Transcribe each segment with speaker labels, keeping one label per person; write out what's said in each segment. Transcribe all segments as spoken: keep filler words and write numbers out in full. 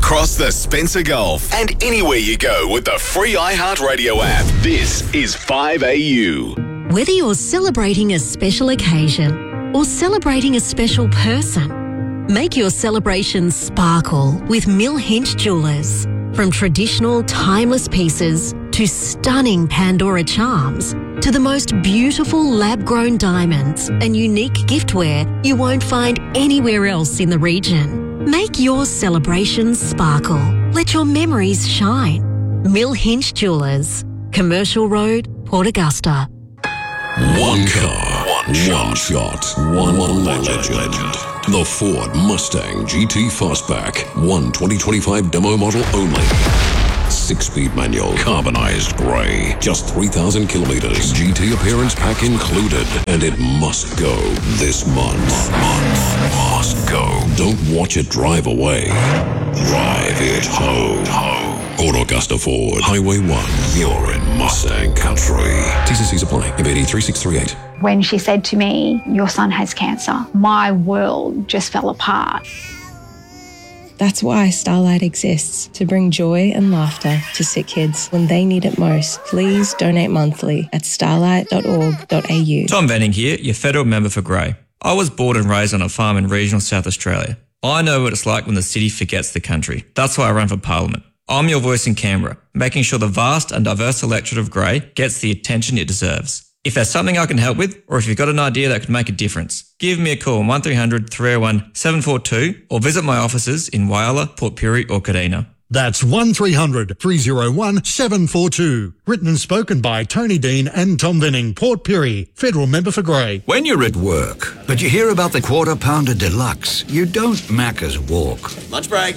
Speaker 1: across the Spencer Gulf and anywhere you go with the free iHeartRadio app. This is five A U.
Speaker 2: Whether you're celebrating a special occasion or celebrating a special person, make your celebrations sparkle with Mill Hinch Jewellers. From traditional, timeless pieces to stunning Pandora charms to the most beautiful lab-grown diamonds and unique giftware you won't find anywhere else in the region. Make your celebrations sparkle. Let your memories shine. Mill Hinch Jewellers, Commercial Road, Port Augusta.
Speaker 3: One car, one shot, one, shot, one, one legend. legend. The Ford Mustang G T Fastback, one twenty twenty-five demo model only. Six-speed manual, carbonized grey, just three thousand kilometers. G T appearance pack included, and it must go this month. Month must go. Don't watch it drive away. Drive it home. home. Port Augusta Ford, Highway one. You're in Mustang country. T's and C's apply. M eight three six three eight.
Speaker 4: When she said to me, "Your son has cancer," my world just fell apart.
Speaker 5: That's why Starlight exists, to bring joy and laughter to sick kids when they need it most. Please donate monthly at starlight dot org dot a u.
Speaker 6: Tom Venning here, your federal member for Grey. I was born and raised on a farm in regional South Australia. I know what it's like when the city forgets the country. That's why I run for Parliament. I'm your voice in Canberra, making sure the vast and diverse electorate of Grey gets the attention it deserves. If there's something I can help with, or if you've got an idea that could make a difference, give me a call on one three hundred three oh one seven four two or visit my offices in Whyalla, Port Pirie or Kadina.
Speaker 7: That's one three hundred three oh one seven four two. Written and spoken by Tony Dean and Tom Venning, Port Pirie, Federal Member for Grey.
Speaker 8: When you're at work, but you hear about the Quarter Pounder Deluxe, you don't Macca's walk.
Speaker 9: Lunch break.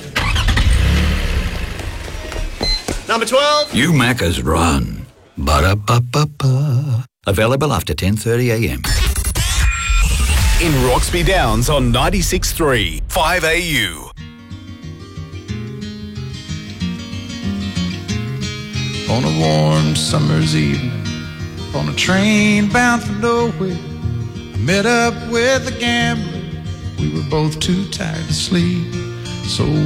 Speaker 9: Number twelve.
Speaker 8: You Macca's run. Ba-da-ba-ba-ba. Available after ten thirty a m.
Speaker 1: In Roxby Downs on ninety-six point three, five A U.
Speaker 10: On a warm summer's evening, on a train bound for nowhere, I met up with a gambler. We were both too tired to sleep, so